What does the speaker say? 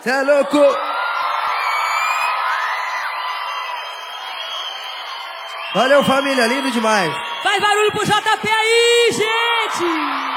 Cê é louco. Valeu, família, lindo demais. Faz barulho pro JP aí, gente!